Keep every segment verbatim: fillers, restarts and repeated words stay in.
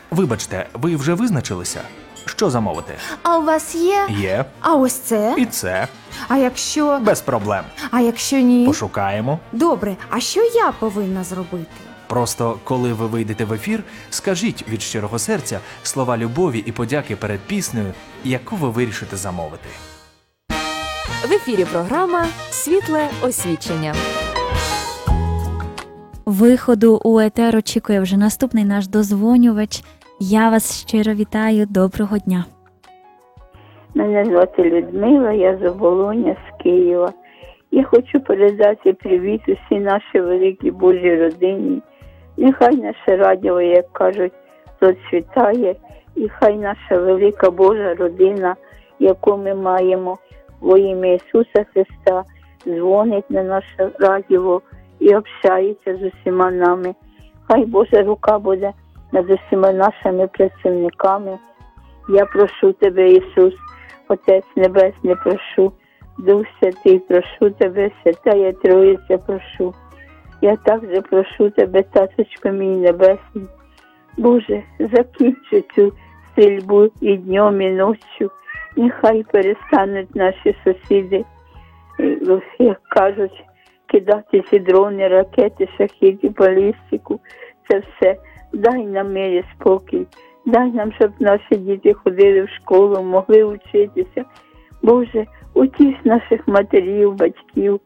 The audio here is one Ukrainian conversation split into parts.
Вибачте, ви вже визначилися? Що замовити? А у вас є? Є. А ось це? І це. А якщо... Без проблем. А якщо ні? Пошукаємо. Добре, а що я повинна зробити? Просто, коли ви вийдете в ефір, скажіть від щирого серця слова любові і подяки перед піснею, яку ви вирішите замовити. В ефірі програма «Світле освічення». Виходу у етер очікує вже наступний наш дозвонювач. Я вас щиро вітаю. Доброго дня. Мене звати Людмила, я з Оболоня, з Києва. Я хочу передати привіт усій нашій великій Божій родині. Нехай наше радіо, як кажуть, процвітає, і хай наша велика Божа родина, яку ми маємо во ім'я Ісуса Христа, дзвонить на наше радіо і общається з усіма нами. Хай Божа рука буде над усіма нашими працівниками. Я прошу Тебе, Ісус, Отець Небесний, прошу, Дух Святий, прошу Тебе, Святая Троїця, прошу. Я також прошу Тебе, Таточко мій Небесний, Боже, закінчи цю стрільбу і днем, і ночью. Нехай перестануть наші сусіди, як кажуть, кидати ці дрони, ракети, шахеди, балістику. Це все. Дай нам мир і спокій. Дай нам, щоб наші діти ходили в школу, могли вчитися. Боже, утіш наших матерів, батьків,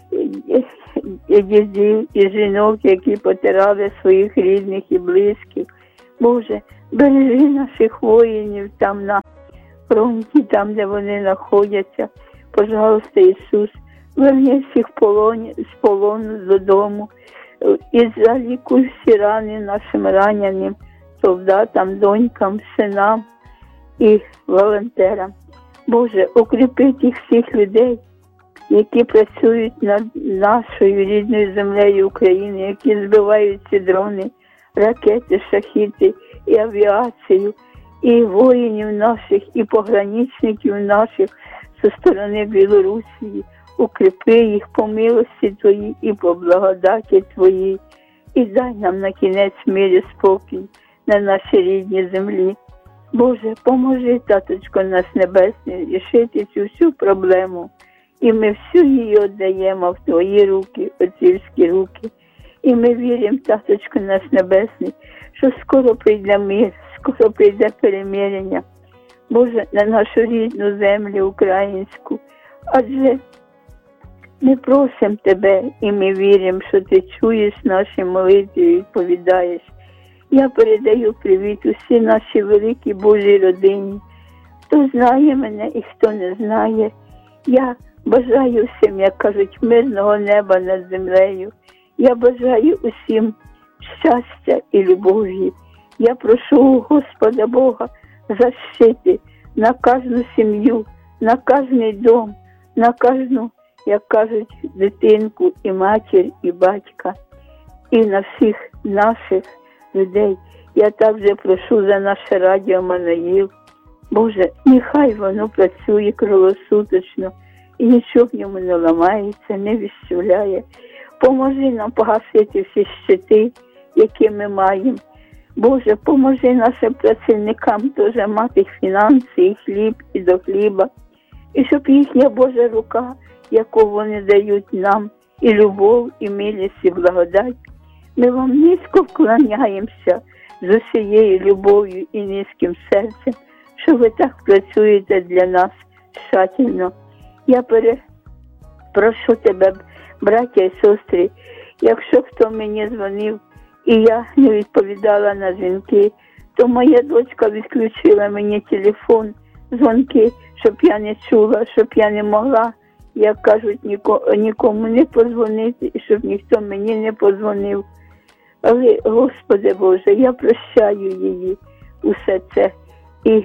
дідів і жінок, які потирали своїх рідних і близьких. Боже, бережи наших воїнів там на фронті, там, де вони знаходяться. Пожалуйста, Ісус, верни всіх полоні, з полону додому і залікуй всі рани нашим раненим солдатам, донькам, синам і волонтерам. Боже, укріпи тих всіх людей, які працюють над нашою рідною землею України, які збивають ці дрони, ракети, шахеди і авіацію, і воїнів наших, і пограничників наших зі сторони Білорусі. Укріпи їх по милості Твоїй і по благодаті Твоїй. І дай нам на кінець мир і спокій на нашій рідній землі. Боже, поможи, Таточко наш Небесний, рішити цю всю проблему. І ми всю її віддаємо в Твої руки, отцівські руки. І ми віримо, Таточко наш Небесний, що скоро прийде мир, скоро прийде перемирення. Боже, на нашу рідну землю українську. Адже ми просимо Тебе, і ми віримо, що Ти чуєш наші молитви і відповідаєш. Я передаю привіт усій нашій великій Божій родині. Хто знає мене і хто не знає. Я бажаю всім, як кажуть, мирного неба над землею. Я бажаю усім щастя і любові. Я прошу у Господа Бога защити на кожну сім'ю, на кожний дом, на кожну, як кажуть, дитинку і матір, і батька, і на всіх наших людей. Я також прошу за наше радіо Манаїл. Боже, нехай воно працює круглосуточно і нічого в ньому не ламається, не відщавляє. Поможи нам погасити всі щити, які ми маємо. Боже, поможи нашим працівникам теж мати фінанси, і хліб, і до хліба. І щоб їхня Божа рука, яку вони дають нам, і любов, і милість, і благодать. Ми вам низько вклоняємося з усією любов'ю і низьким серцем, що ви так працюєте для нас тщательно. Я прошу Тебе, браття і сестри, якщо хто мені дзвонив, і я не відповідала на дзвінки, то моя дочка відключила мені телефон, дзвонки, щоб я не чула, щоб я не могла, як кажуть, нікому не подзвонити, і щоб ніхто мені не подзвонив. Але, Господи Боже, я прощаю її усе це і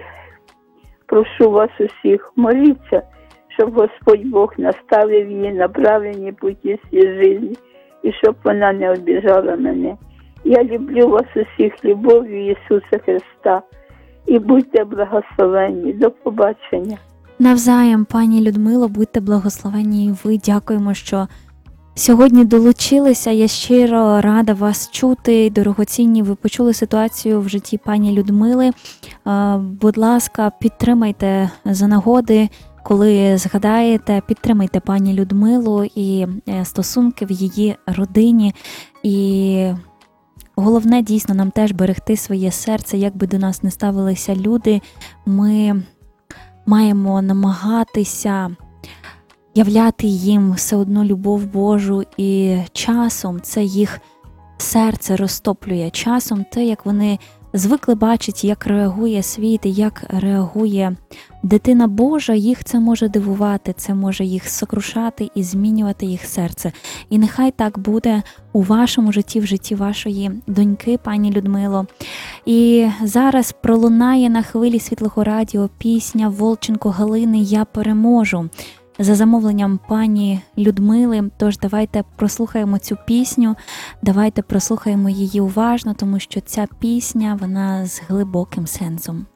прошу вас усіх, моліться, щоб Господь Бог наставив її на правильні путі своєї житті і щоб вона не обіжала мене. Я люблю вас усіх любов'ю Ісуса Христа і будьте благословенні. До побачення. Навзаєм, пані Людмило, будьте благословенні і ви. Дякуємо, що сьогодні долучилися. Я щиро рада вас чути, дорогоцінні. Ви почули ситуацію в житті пані Людмили. Е, Будь ласка, підтримайте за нагоди, коли згадаєте, підтримайте пані Людмилу і е, стосунки в її родині. І головне, дійсно, нам теж берегти своє серце, як би до нас не ставилися люди. Ми маємо намагатися являти їм все одно любов Божу, і часом це їх серце розтоплює. Часом те, як вони звикли бачити, як реагує світ і як реагує дитина Божа, їх це може дивувати, це може їх сокрушати і змінювати їх серце. І нехай так буде у вашому житті, в житті вашої доньки, пані Людмило. І зараз пролунає на хвилі Світлого радіо пісня Волченко Галини «Я переможу» за замовленням пані Людмили. Тож давайте прослухаємо цю пісню, давайте прослухаємо її уважно, тому що ця пісня, вона з глибоким сенсом.